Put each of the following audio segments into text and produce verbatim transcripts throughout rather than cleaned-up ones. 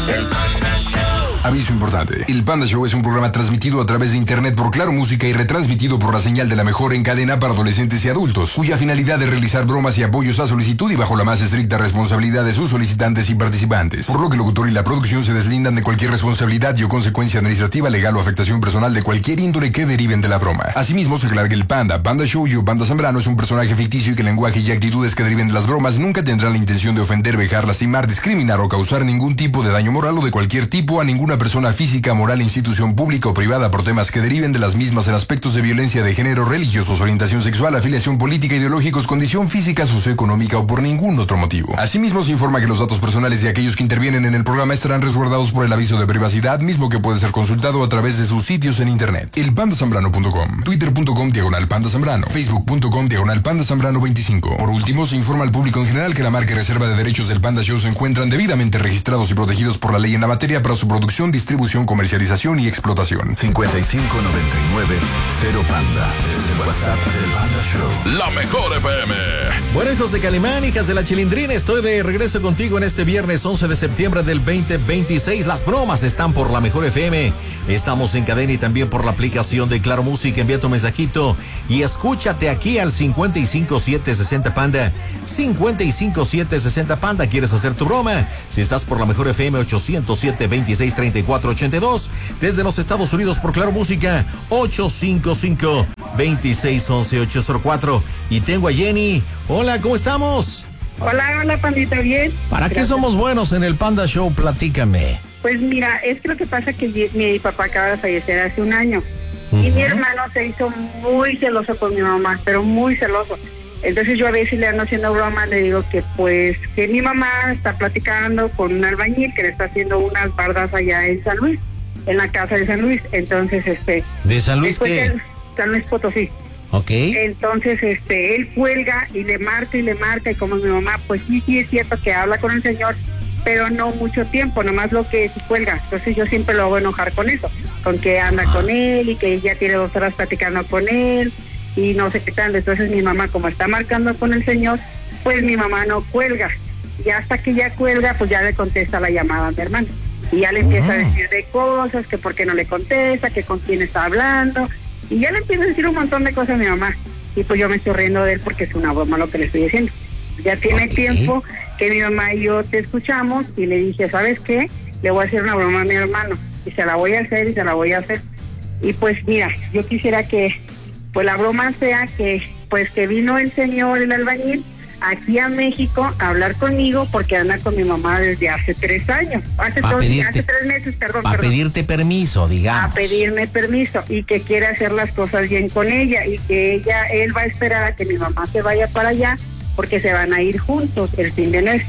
El Panda Show. Aviso importante. El Panda Show es un programa transmitido a través de internet por Claro Música y retransmitido por la señal de la mejor en cadena para adolescentes y adultos, cuya finalidad es realizar bromas y apoyos a solicitud y bajo la más estricta responsabilidad de sus solicitantes y participantes. Por lo que el locutor y la producción se deslindan de cualquier responsabilidad y o consecuencia administrativa, legal o afectación personal de cualquier índole que deriven de la broma. Asimismo, se aclara que el Panda, Panda Show y o Panda Zambrano es un personaje ficticio y que el lenguaje y actitudes que deriven de las bromas nunca tendrán la intención de ofender, vejar, lastimar, discriminar o causar ningún tipo de daño moral o de cualquier tipo a ninguna persona física, moral, institución pública o privada por temas que deriven de las mismas en aspectos de violencia de género, religiosos, orientación sexual, afiliación política, ideológicos, condición física, socioeconómica o por ningún otro motivo. Asimismo, se informa que los datos personales de aquellos que intervienen en el programa estarán resguardados por el aviso de privacidad, mismo que puede ser consultado a través de sus sitios en internet. El panda zambrano punto com, twitter punto com diagonal panda zambrano, facebook punto com diagonal panda zambrano veinticinco. Por último, se informa al público en general que la marca y reserva de derechos del Panda Show se encuentran debidamente registrados y protegidos por la ley en la materia para su producción, distribución, comercialización y explotación. cincuenta y cinco noventa y nueve cero Panda es el WhatsApp del Panda Show. La mejor F M. Bueno, hijos de Calimán, hijas de la Chilindrina, estoy de regreso contigo en este viernes once de septiembre del veinte veintiséis. Las bromas están por la mejor F M. Estamos en cadena y también por la aplicación de Claro Música. Envía tu mensajito y escúchate aquí al cincuenta y cinco siete sesenta Panda. cincuenta y cinco siete sesenta Panda. ¿Quieres hacer tu broma? Si estás por la mejor F M, ochocientos siete veintiséis treinta y cuatro ochenta y dos. Desde los Estados Unidos por Claro Música, ocho cinco cinco veintiséis once ocho cero cuatro. Y tengo a Jenny. Hola, ¿cómo estamos? Hola, hola, Pandita, ¿bien? ¿Para Gracias. qué somos buenos en el Panda Show? Platícame. Pues mira, es que lo que pasa es que mi papá acaba de fallecer hace un año. Uh-huh. Y mi hermano se hizo muy celoso con mi mamá, pero muy celoso. Entonces yo a veces le ando haciendo broma, le digo que pues que mi mamá está platicando con un albañil que le está haciendo unas bardas allá en San Luis, en la casa de San Luis. Entonces, este... ¿De San Luis qué? Él, San Luis Potosí. Ok. Entonces, este, él cuelga y le marca y le marca, y como mi mamá, pues sí, sí es cierto que habla con el señor, pero no mucho tiempo, nomás lo que cuelga. Entonces yo siempre lo hago enojar con eso, con que anda ah. con él y que ya tiene dos horas platicando con él y no sé qué tal. Entonces mi mamá, como está marcando con el señor, pues mi mamá no cuelga. Y hasta que ya cuelga, pues ya le contesta la llamada a mi hermano. Y ya le empieza uh-huh. a decir de cosas, que por qué no le contesta, que con quién está hablando. Y ya le empieza a decir un montón de cosas a mi mamá. Y pues yo me estoy riendo de él porque es una broma lo que le estoy diciendo. Ya tiene okay. tiempo que mi mamá y yo te escuchamos y le dije, ¿sabes qué? Le voy a hacer una broma a mi hermano. Y se la voy a hacer y se la voy a hacer. Y pues mira, yo quisiera que pues la broma sea que pues que vino el señor, el albañil, aquí a México a hablar conmigo porque anda con mi mamá desde hace tres años. Hace, dos, pedirte, hace tres meses, perdón. Para pedirte permiso, digamos. A pedirme permiso y que quiere hacer las cosas bien con ella y que ella, él va a esperar a que mi mamá se vaya para allá porque se van a ir juntos el fin de mes.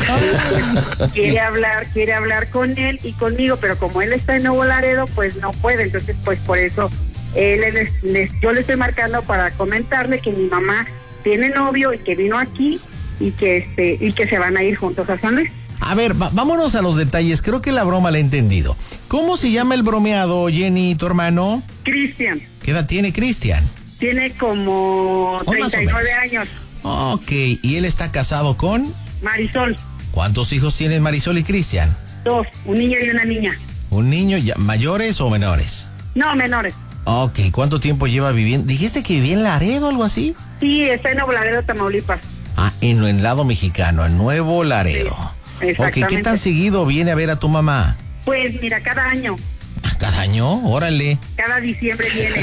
Entonces, quiere hablar, quiere hablar con él y conmigo, pero como él está en Nuevo Laredo, pues no puede. Entonces, pues por eso él les, les, yo le estoy marcando para comentarle que mi mamá tiene novio y que vino aquí y que este y que se van a ir juntos a San Luis. A ver, va, vámonos a los detalles. Creo que la broma la he entendido. ¿Cómo se llama el bromeado, Jenny, tu hermano? Cristian. ¿Qué edad tiene Cristian? Tiene como treinta y nueve años. Ok, ¿y él está casado con? Marisol. ¿Cuántos hijos tienen Marisol y Cristian? Dos, un niño y una niña. ¿Un niño ya mayores o menores? No, menores. Ok, ¿cuánto tiempo lleva viviendo? ¿Dijiste que vivía en Laredo o algo así? Sí, está en Nuevo Laredo, Tamaulipas. Ah, en el lado mexicano, en Nuevo Laredo. Sí, exactamente. Ok, ¿qué tan seguido viene a ver a tu mamá? Pues mira, cada año. ¿Cada año? Órale. Cada diciembre viene.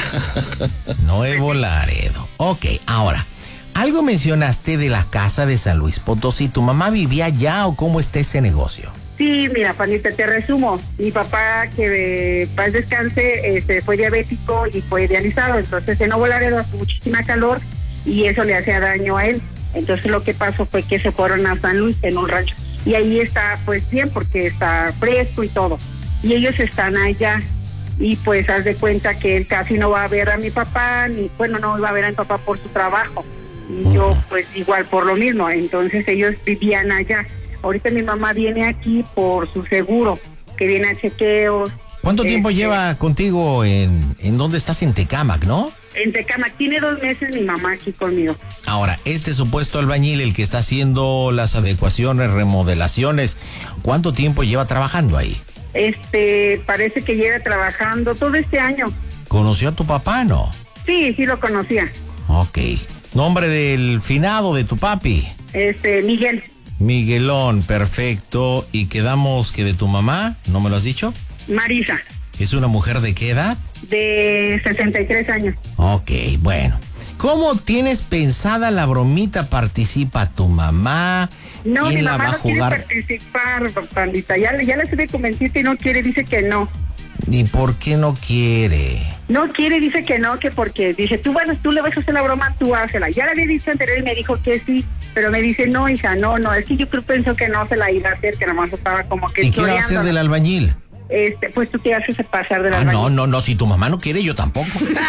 Nuevo Laredo. Ok, ahora, algo mencionaste de la casa de San Luis Potosí. ¿Tu mamá vivía allá o cómo está ese negocio? Sí, mira, Panita, te resumo. Mi papá, que eh, paz descanse, este, fue diabético y fue dializado. Entonces, en Nuevo Laredo hace muchísima calor y eso le hacía daño a él. Entonces, lo que pasó fue que se fueron a San Luis en un rancho. Y ahí está, pues, bien, porque está fresco y todo. Y ellos están allá. Y, pues, haz de cuenta que él casi no va a ver a mi papá, ni, bueno, no va a ver a mi papá por su trabajo. Y yo, pues, igual por lo mismo. Entonces, ellos vivían allá. Ahorita mi mamá viene aquí por su seguro, que viene a chequeos ¿Cuánto tiempo Este, lleva contigo en, en dónde estás? En Tecámac, ¿no? En Tecámac. Tiene dos meses mi mamá aquí conmigo. Ahora, este supuesto albañil, el que está haciendo las adecuaciones, remodelaciones, ¿cuánto tiempo lleva trabajando ahí? Este, parece que lleva trabajando todo este año. ¿Conoció a tu papá, no? Sí, sí lo conocía. Ok. ¿Nombre del finado de tu papi? Este, Miguel. Miguelón, perfecto. ¿Y quedamos que de tu mamá? ¿No me lo has dicho? Marisa, ¿Es una mujer de qué edad? de sesenta y tres años. Ok, bueno. ¿Cómo tienes pensada la bromita? ¿Participa tu mamá? No, mi ¿Quién la mamá va a no quiere jugar? participar, pandita. Ya, le- ya le estuve convencida y no quiere, dice que no. ¿Y por qué no quiere? No quiere, dice que no, que porque, dice, tú, bueno, tú le vas a hacer la broma, tú hácela. Ya le había dicho anterior y me dijo que sí, pero me dice, no, hija, no, no, es que yo creo pensó que no se la iba a hacer, que nomás estaba como que ¿Y qué va a hacer estudiando. del albañil? Este, pues tú te haces pasar de la Ah, no, no, no, si tu mamá no quiere, yo tampoco.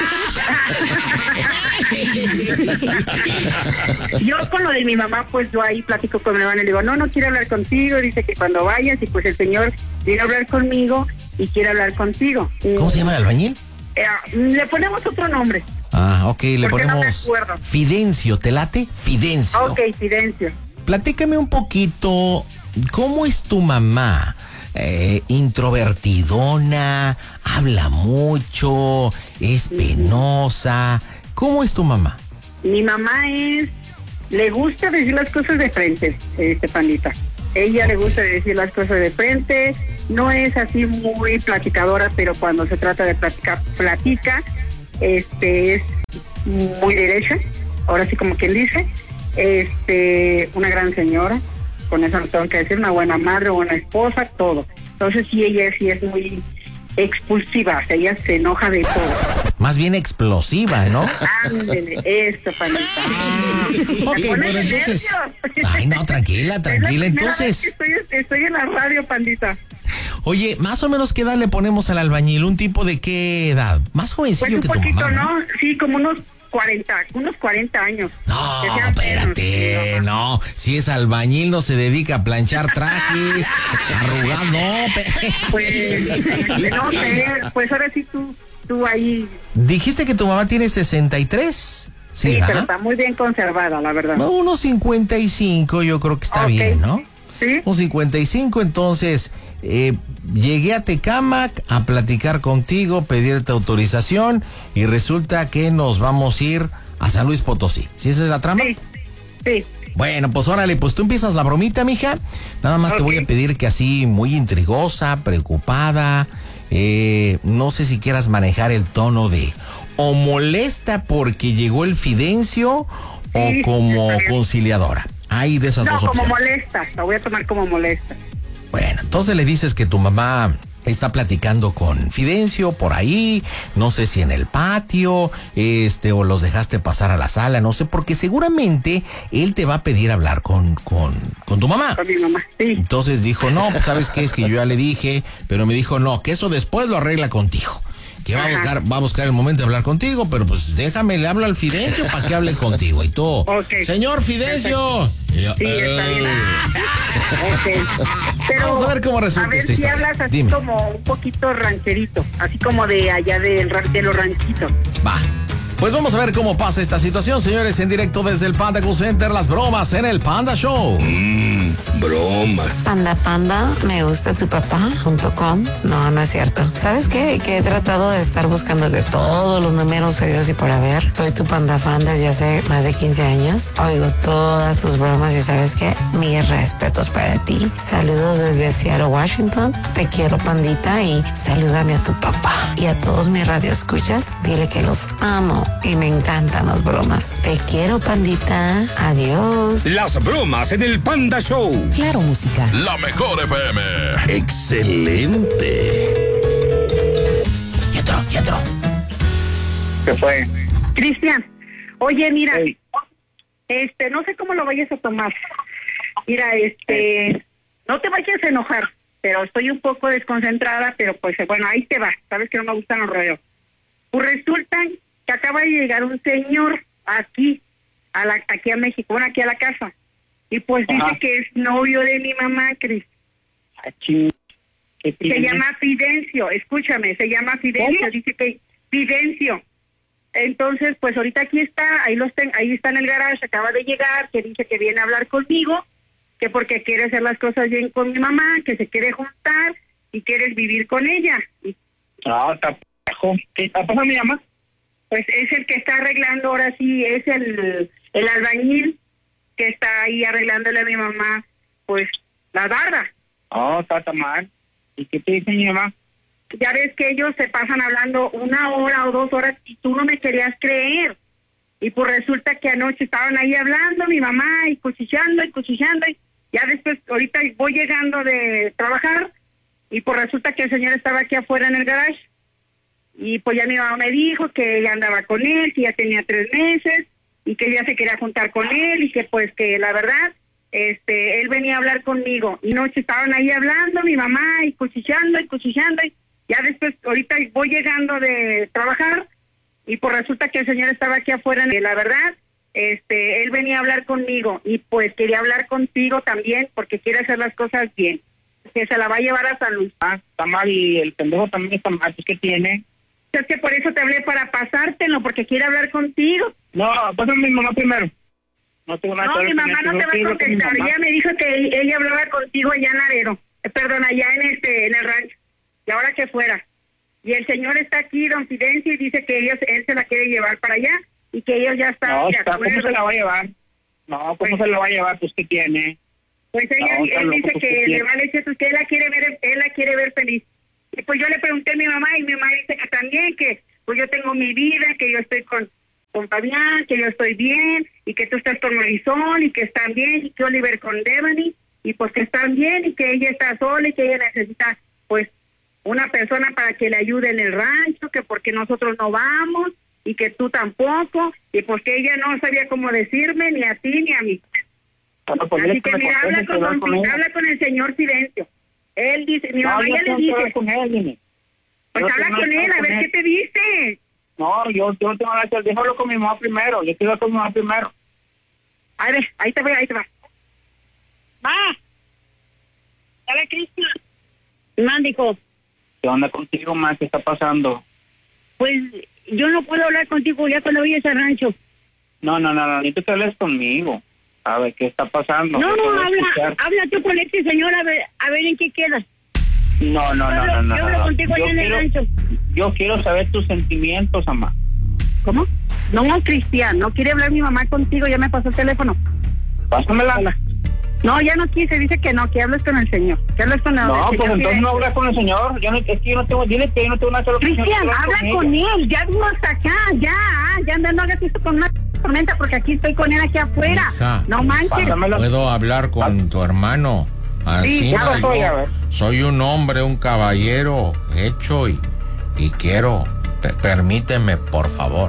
Yo con lo de mi mamá, pues yo ahí platico con mi hermana y le digo, no, no quiero hablar contigo, dice que cuando vayas, y pues el señor viene a hablar conmigo y quiere hablar contigo. ¿Cómo se llama el albañil? Eh, le ponemos otro nombre. Ah, ok, le Porque no me ponemos acuerdo. Fidencio, ¿te late? Fidencio. Ok, Fidencio. Platícame un poquito, ¿cómo es tu mamá? Eh, introvertidona, habla mucho, es penosa. ¿Cómo es tu mamá? Mi mamá es, le gusta decir las cosas de frente, este pandita. Ella le gusta decir las cosas de frente, no es así muy platicadora, pero cuando se trata de platicar, platica, este es muy derecha, ahora sí como quien dice, este, una gran señora, con eso no tengo que decir, una buena madre, buena esposa, todo. Entonces sí, ella sí es muy expulsiva, o sea, ella se enoja de todo. Más bien explosiva, ¿no? Ándele, esto, pandita. Ok, Me pone bueno, entonces... nervios. Ay, no, tranquila, Es tranquila, la primera vez entonces... que Estoy, estoy en la radio, pandita. Oye, más o menos, ¿qué edad le ponemos al albañil? ¿Un tipo de qué edad? Más Pues jovencillo un que tu poquito, mamá, ¿no? ¿no? Sí, como unos cuarenta, unos cuarenta años. No, Que sean espérate, menos, sí, no. Si es albañil, no se dedica a planchar trajes, arrugar, no. pe- Pues, no sé, pues ahora sí tú, tú ahí. Dijiste que tu mamá tiene sesenta y tres. Sí, Sí, ¿verdad? pero está muy bien conservada, la verdad. No, unos cincuenta y cinco, yo creo que está Ok. bien, ¿no? Sí. Un cincuenta y cinco, entonces eh, llegué a Tecámac a platicar contigo, pedirte autorización y resulta que nos vamos a ir a San Luis Potosí. ¿Sí esa es la trama? Sí, sí. Bueno, pues órale, pues tú empiezas la bromita, mija. Nada más te Ok. voy a pedir que así muy intrigosa, preocupada, eh, no sé si quieras manejar el tono de o molesta porque llegó el Fidencio o Sí, como está bien. conciliadora. Hay de esas No, dos como opciones. molesta, la voy a tomar como molesta. Bueno, entonces le dices que tu mamá está platicando con Fidencio por ahí, no sé si en el patio, este, o los dejaste pasar a la sala, no sé, porque seguramente él te va a pedir hablar con, con, con tu mamá. Con mi mamá, sí. Entonces dijo, no, pues sabes qué, es que yo ya le dije, pero me dijo, no, que eso después lo arregla contigo. Que va a Ajá. buscar, va a buscar el momento de hablar contigo, pero pues déjame, le hablo al Fidencio para que hable contigo. Y tú, Ok. señor Fidencio. Y yo, Sí, está bien. "Eh". Ok. Pero, Vamos a ver cómo resulta a ver esta si historia. hablas así Dime. como un poquito rancherito, así como de allá del ran- de los ranchitos. Va. Pues vamos a ver cómo pasa esta situación, señores, en directo desde el Panda Cool Center, las bromas en el Panda Show. Mmm, bromas. Panda Panda, me gusta tu papá punto com. No, no es cierto. ¿Sabes qué? Que he tratado de estar buscando de todos los números serios y por haber. Soy tu panda fan desde hace más de quince años. Oigo todas tus bromas y ¿sabes qué? Mis respetos para ti. Saludos desde Seattle, Washington. Te quiero, pandita, y salúdame a tu papá. Y a todos mis radioescuchas, dile que los amo y me encantan las bromas. Te quiero, pandita. Adiós. Las bromas en el Panda Show. Claro, música. La mejor F M. Excelente. Ya entró, ya entró. ¿Qué fue? Cristian, oye, mira, Ey. este, no sé cómo lo vayas a tomar. Mira, este, no te vayas a enojar, pero estoy un poco desconcentrada, pero pues bueno, ahí te va. Sabes que no me gustan los rodeos. Pues resulta que acaba de llegar un señor aquí, a la, aquí a México, bueno, aquí a la casa, y pues Ajá. dice que es novio de mi mamá, Cris. Ah, ching. Se llama Fidencio, escúchame, se llama Fidencio, ¿cómo? Dice que Fidencio. Entonces, pues ahorita aquí está, ahí los ten, ahí está en el garage, acaba de llegar, que dice que viene a hablar conmigo, que porque quiere hacer las cosas bien con mi mamá, que se quiere juntar y quieres vivir con ella. No, está p***jo. ¿Qué está pasando, mi mamá? Pues es el que está arreglando, ahora sí, es el, el albañil que está ahí arreglándole a mi mamá, pues, la barda. Oh, está tan mal. ¿Y qué te dice mi mamá? Ya ves que ellos se pasan hablando una hora o dos horas y tú no me querías creer. Y pues resulta que anoche estaban ahí hablando mi mamá y cuchicheando y cuchicheando. Y ya después, ahorita voy llegando de trabajar y pues resulta que el señor estaba aquí afuera en el garage. Y pues ya mi mamá me dijo que ella andaba con él, que ya tenía tres meses y que ella se quería juntar con él y que pues que la verdad... Este, él venía a hablar conmigo y noche estaban ahí hablando mi mamá y cuchicheando y cuchicheando y ya después ahorita voy llegando de trabajar y pues resulta que el señor estaba aquí afuera y la verdad, este, él venía a hablar conmigo y pues quería hablar contigo también porque quiere hacer las cosas bien, que se la va a llevar a San Luis. Ah, está mal y el pendejo también está mal, ¿qué tiene? Es que por eso te hablé para pasártelo porque quiere hablar contigo. No, pásame mi mamá primero. No, tengo nada no mi mamá no te va a contestar. Ella me dijo que ella hablaba contigo allá en Laredo. Eh, perdón, allá en este en el rancho. Y ahora que fuera. Y el señor está aquí, don Fidencio, y dice que ellos, él se la quiere llevar para allá y que ellos ya están no, de está, acuerdo. ¿cómo se la va a llevar? No, ¿cómo pues, se la va a llevar? Pues, ¿qué tiene? Pues ella, no, él dice que le vale eso, que él la quiere ver, él la quiere ver feliz. Y pues yo le pregunté a mi mamá y mi mamá dice que también, que pues yo tengo mi vida, que yo estoy con... con Fabián, que yo estoy bien, y que tú estás con Marisol, y que están bien, y que Oliver con Devani, y pues que están bien, y que ella está sola, y que ella necesita, pues, una persona para que le ayude en el rancho, que porque nosotros no vamos, y que tú tampoco, y pues que ella no sabía cómo decirme, ni a ti, ni a mí. Bueno, pues así que, que mira, habla con, con, con habla con el señor Fidencio. Él dice, mi no, mamá ya le dice. Con él, pues habla con él, a ver él. qué te dice. No, yo, yo no tengo nada que hacer, déjalo con mi mamá primero, yo quiero con mi mamá primero. A ver, ahí te voy, ahí te va. Va. Dale, Cristian. Mándico. ¿Qué onda contigo, ma? ¿Qué está pasando? Pues yo no puedo hablar contigo ya cuando vayas al rancho. No, no, no, no, necesito que hables conmigo. A ver, ¿qué está pasando? No, no, habla, habla tú con este señor a ver, a ver en qué quedas. No, no, no, no, no. Yo hablo no, contigo allá en el rancho. Yo quiero saber tus sentimientos, mamá. ¿Cómo? No, Cristian, no quiere hablar mi mamá contigo, ya me pasó el teléfono. Pásamela. Hola. No, ya no quise, dice que no, que hables con el señor. Que hables con el, no, el señor. No, pues entonces no hablas con el señor. Yo no, es que yo no tengo, dile que yo no tengo nada que hablar con Cristian, habla con, con él, ya vino hasta acá, ya, ya anda, no hagas esto con una tormenta porque aquí estoy con él aquí afuera. Hija, no manches. Pásamela. ¿Puedo hablar con ah. tu hermano? Así sí, no, soy, yo soy un hombre, un caballero hecho y, y quiero, p- permíteme por favor.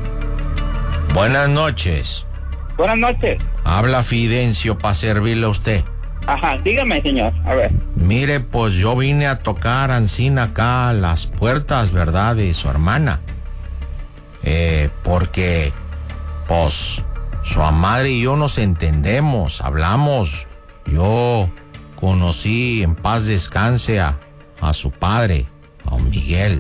Buenas noches. Buenas noches. Habla Fidencio para servirle a usted. Ajá, dígame, señor, a ver. Mire, pues yo vine a tocar Ancina acá las puertas, ¿verdad?, de su hermana. Eh, porque, pues, su madre y yo nos entendemos, hablamos, yo... Conocí en paz descanse a, a su padre, a don Miguel.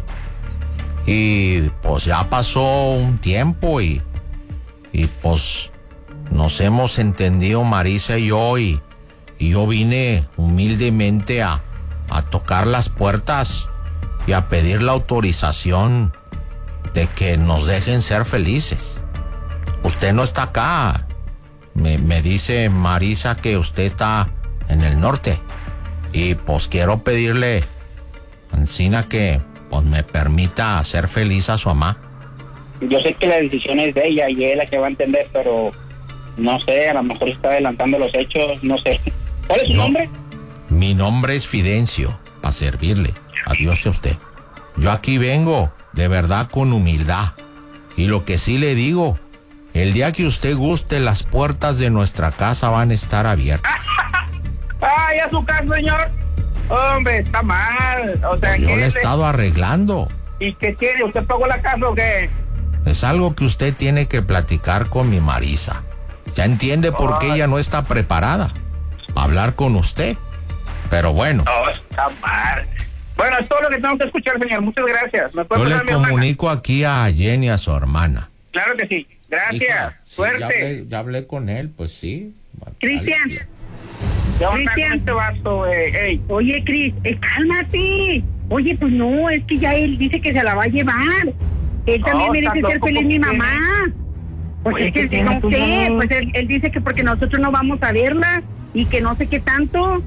Y pues ya pasó un tiempo y, y pues nos hemos entendido Marisa y yo y, y yo vine humildemente a, a tocar las puertas y a pedir la autorización de que nos dejen ser felices. Usted no está acá. Me, me dice Marisa que usted está en el norte y pues quiero pedirle Ancina que pues me permita hacer feliz a su mamá. Yo sé que la decisión es de ella y ella es la que va a entender, pero no sé, a lo mejor está adelantando los hechos, no sé. ¿Cuál es su no, nombre? Mi nombre es Fidencio, para servirle. Adiós a usted. Yo aquí vengo de verdad con humildad y lo que sí le digo, el día que usted guste las puertas de nuestra casa van a estar abiertas. ¡Ay, a su casa, señor! Hombre, está mal. O sea, pues yo le he estado arreglando. ¿Y qué tiene? ¿Usted pagó la casa o qué? Es algo que usted tiene que platicar con mi Marisa. Ya entiende por oh. qué ella no está preparada para hablar con usted. Pero bueno. No, está mal. Bueno, es todo lo que tengo que escuchar, señor. Muchas gracias. ¿Me puede Yo pasar le a mi comunico aquí a Jenny, a su hermana. Claro que sí. Gracias. Hija, sí, Suerte. ya, hablé, ya hablé con él, pues sí. Cristian. ¿Qué onda Cristian. con este vato, eh? Ey. Oye, Cris, eh, cálmate. Oye, pues no, es que ya él dice que se la va a llevar. Él también No, merece está ser loco, feliz ¿por mi qué? mamá. Pues Oye, es ¿qué que tiene no tu sé, mamá? pues él, él dice que porque nosotros no vamos a verla y que no sé qué tanto.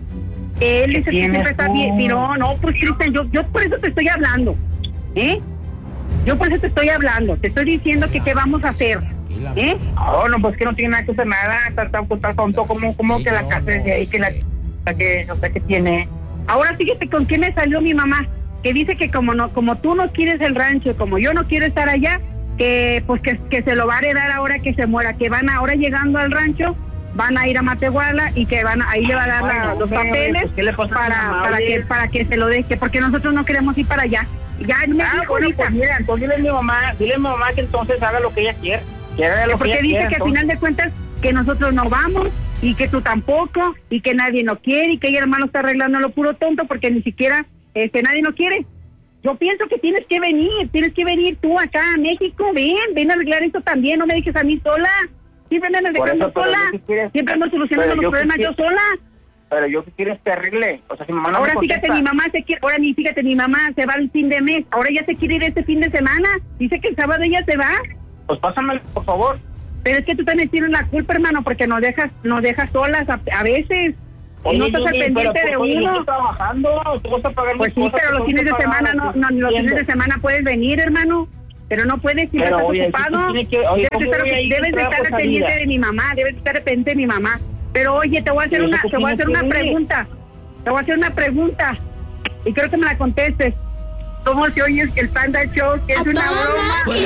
Él ¿Qué dice que tienes siempre está tú? bien. No, no, pues Cristian, yo, yo por eso te estoy hablando. ¿Eh? Yo por eso te estoy hablando. Te estoy diciendo que qué vamos a hacer. ¿Eh? No, no, pues que no tiene nada que hacer nada. Está tan tan tonto como, como que la casa de ahí, que la que no sé qué tiene. Ahora fíjate con quién me salió mi mamá, que dice que como no, como tú no quieres el rancho, como yo no quiero estar allá, que pues que, que se lo va a heredar ahora que se muera, que van ahora llegando al rancho, van a ir a Matehuala y que van a, ahí le va a dar la- Ay, no, los hombre, papeles pues, ¿qué le pasa a mi para mamá, para oye? que para que se lo deje, porque nosotros no queremos ir para allá. Ya me Ah, dijo bueno, ahorita, pues mira, entonces dile a mi mamá, dile a mi mamá que entonces haga lo que ella quiera. Que haga lo que porque ella dice quiera, que al entonces. final de cuentas que nosotros no vamos y que tú tampoco y que nadie no quiere y que ella hermano está arreglando lo puro tonto porque ni siquiera este nadie no quiere. Yo pienso que tienes que venir, tienes que venir tú acá a México, ven, ven a arreglar esto también, no me dejes a mí sola. Siempre me andas Por dejando eso, pero sola, yo sí quiero- siempre ando solucionando pero los yo problemas sí yo quiero- sola. Pero yo que quiero es que arregle. O sea, si mi mamá no Ahora me fíjate, contesta, mi mamá se quiere, ahora ni fíjate, mi mamá se va el fin de mes, ahora ya se quiere ir este fin de semana, dice que el sábado ella se va. pues pásamelo, por favor. Pero es que tú también tienes la culpa, hermano, porque nos dejas, nos dejas solas a, a veces. Y no estás al Yuri, pendiente pero, de pues, oye, yo uno. estoy trabajando, tú vas a pagar Pues mis sí, cosas, pero los tú fines de vas a pagar, semana no, no, los fines de semana puedes venir, hermano. Pero no puedes, siempre Pero, estás oye, si tú ocupado. tienes que- oye, debes ¿cómo estar, voy a ir? debes de Trabajo estar al salida. pendiente de mi mamá, debes de estar al pendiente de mi mamá. Pero oye, te voy a hacer Pero una, eso te voy a hacer tiene una que ver. pregunta. Te voy a hacer una pregunta. Y quiero que me la contestes. ¿Cómo se oye el Panda Show? Que es una broma.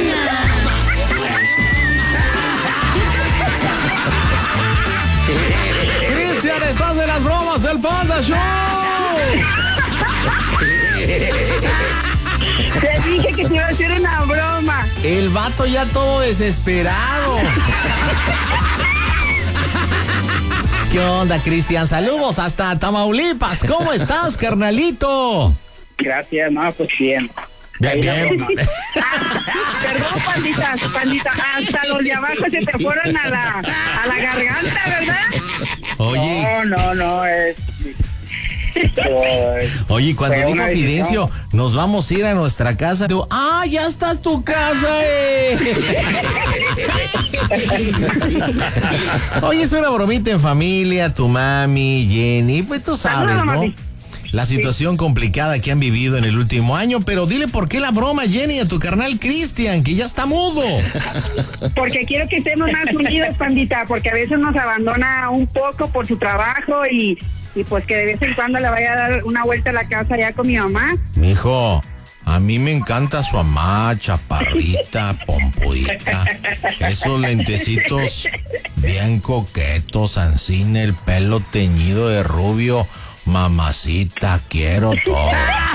Cristian, estás en las bromas del Panda Show. Te dije que te iba a hacer una broma. El vato ya todo desesperado. ¿Qué onda, Cristian? Saludos hasta Tamaulipas. ¿Cómo estás, carnalito? Gracias, no, pues bien. Bien, Ahí la bien. broma. Perdón, pandita, pandita, hasta los de abajo se te fueron a la, a la garganta, ¿verdad? Oye, No, no, no, es... Pues, oye, cuando fue dijo una decisión. Fidencio, nos vamos a ir a nuestra casa. Tú, ah, ya está tu casa, eh. Oye, es una bromita en familia, tu mami, Jenny, pues tú sabes, Saludos, ¿no? mami. La situación complicada que han vivido en el último año, pero dile por qué la broma, Jenny, a tu carnal Cristian, que ya está mudo. Porque quiero que estemos más unidos, pandita, porque a veces nos abandona un poco por su trabajo y, y pues que de vez en cuando le vaya a dar una vuelta a la casa ya con mi mamá. Mijo, a mí me encanta su mamá, chaparrita, pompuita, esos lentecitos bien coquetos, ancina, el pelo teñido de rubio. Mamacita, quiero todo.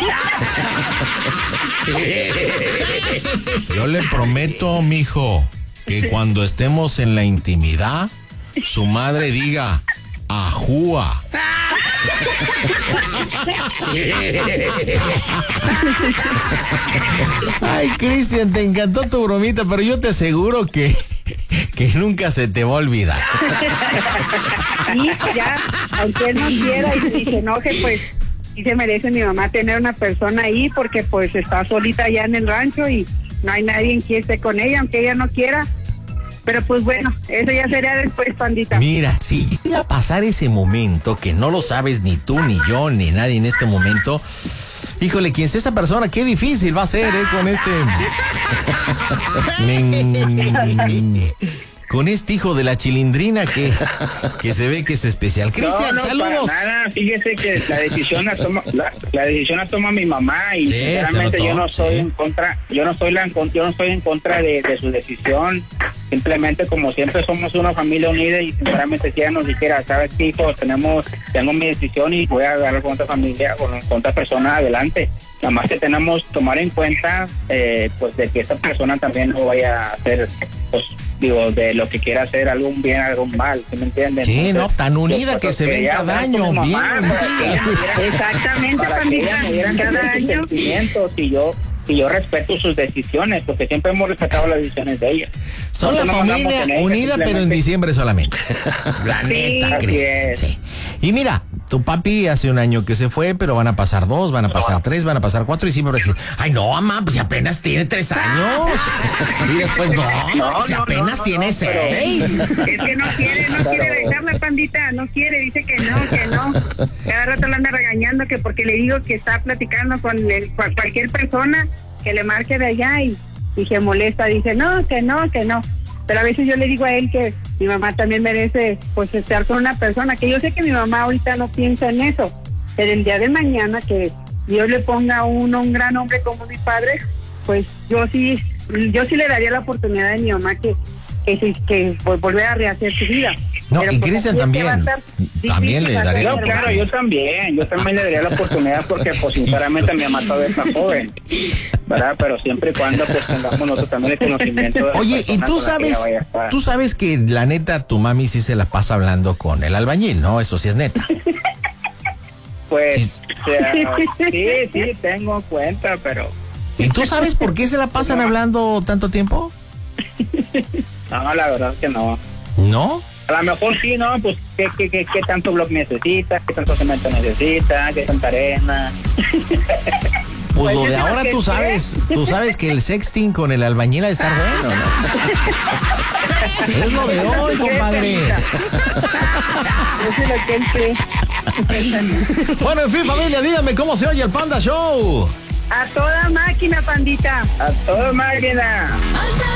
Yo le prometo, mijo, que cuando estemos en la intimidad, su madre diga, ajúa. Ay, Cristian, te encantó tu bromita, pero yo te aseguro que, que nunca se te va a olvidar. Y pues ya, aunque él no quiera y, y se enoje, pues sí se merece mi mamá tener una persona ahí porque pues está solita allá en el rancho y no hay nadie que esté con ella, aunque ella no quiera. Pero pues bueno, eso ya sería después, pandita. Mira, si llega a pasar ese momento que no lo sabes ni tú, ni yo, ni nadie en este momento, híjole, quién sea esa persona, qué difícil va a ser, ¿eh? Con este... Men- Con este hijo de la chilindrina que, que se ve que es especial. Cristian, no, no, saludos. para nada. Fíjese que la decisión la toma, la, la decisión la toma mi mamá y Sí, sinceramente se notó, yo no estoy sí. en contra, yo no estoy la, yo no estoy en contra de, de su decisión. Simplemente como siempre somos una familia unida y sinceramente si ella nos dijera, sabes qué, hijo, tenemos, tengo mi decisión y voy a agarrar con otra familia, con, con otra persona adelante. Nada más que tenemos que tomar en cuenta, eh, pues de que esta persona también no vaya a hacer, pues digo, de lo que quiera hacer, algún bien, algún mal, ¿sí me entienden? Sí, Entonces, no, tan unida yo, que pues, se ven quería cada hablar año, con mi bien mamá, para que ella me diera- Exactamente, para que pandita, ella me diera cada sus año. sentimientos y yo y yo respeto sus decisiones, porque siempre hemos respetado las decisiones de ella. Son la Nosotros no mandamos familia en ella, unida, pero en simplemente- diciembre solamente. La neta, así Cristian. es. Sí. Y mira, tu papi hace un año que se fue, pero van a pasar dos, van a pasar tres, van a pasar cuatro, y siempre va a decir, ay no, mamá, pues si apenas tiene tres años. Y después, no, No, pues si no, apenas no, no, tiene no, pero- seis. Es que no quiere, no quiere Pero- dejarla, pandita, no quiere, dice que no, que no. Cada rato la anda regañando que porque le digo que está platicando con el- cual- cualquier persona que le marque de allá y, y se molesta, dice no, que no, que no. Pero a veces yo le digo a él que mi mamá también merece pues estar con una persona, que yo sé que mi mamá ahorita no piensa en eso, pero el día de mañana que Dios le ponga a uno un gran hombre como mi padre, pues yo sí, yo sí le daría la oportunidad de mi mamá que que, sí- que pues, volver a rehacer su vida. No, Pero, y pues, Cristian así es que también. va a estar También le difícil daría la No, hacerlo. claro, yo también, yo también le daría la oportunidad porque pues sinceramente mi mamá todavía está joven, ¿verdad? Pero siempre y cuando pues tengamos nosotros también el conocimiento de la Oye, y persona tú con la que sabes, ella vaya a estar. tú sabes que la neta, tu mami sí se la pasa hablando con el albañil, ¿no? Eso sí es neta. Pues, o sea, sí, sí, tengo cuenta, pero ¿Y tú sabes por qué se la pasan hablando tanto tiempo? no, la verdad es que no. ¿No? A lo mejor sí, ¿no? Pues, ¿qué, qué, qué, qué tanto bloque necesita? ¿Qué tanto cemento necesita? ¿Qué tanta arena? Pues Pues lo yo de creo ahora que tú sí. sabes, tú sabes que el sexting con el albañil ha de estar bueno, ¿no? Es lo de hoy, compadre. Eso es lo que él cree. Bueno, en fin, familia, díganme cómo se oye el Panda Show. A toda máquina, pandita. A toda máquina. Alta